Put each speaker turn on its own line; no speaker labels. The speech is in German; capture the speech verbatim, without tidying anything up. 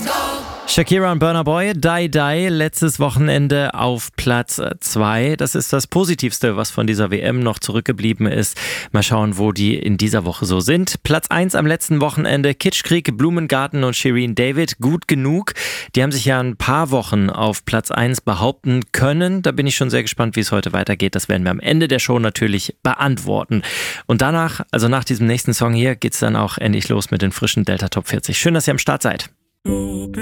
Shakira und Burna Boy, Die Die, letztes Wochenende auf Platz zwei. Das ist das Positivste, was von dieser W M noch zurückgeblieben ist. Mal schauen, wo die in dieser Woche so sind. Platz eins am letzten Wochenende, Kitschkrieg, Blumengarten und Shirin David, Gut genug. Die haben sich ja ein paar Wochen auf Platz eins behaupten können. Da bin ich schon sehr gespannt, wie es heute weitergeht. Das werden wir am Ende der Show natürlich beantworten. Und danach, also nach diesem nächsten Song hier, geht's dann auch endlich los mit den frischen Delta Top vierzig. Schön, dass ihr am Start seid.